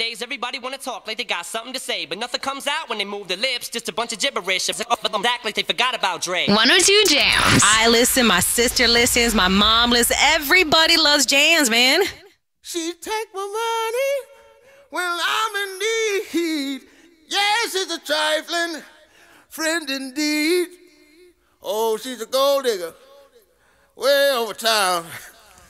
Nowadays, everybody wanna talk like they got something to say, but nothing comes out when they move their lips, just a bunch of gibberish. Act like they forgot about Dre. 102 Jams. I listen, my sister listens, my mom listens. Everybody loves jams, man. She take my money when I'm in need. Yes, she's a trifling friend indeed. Oh, she's a gold digger way over town.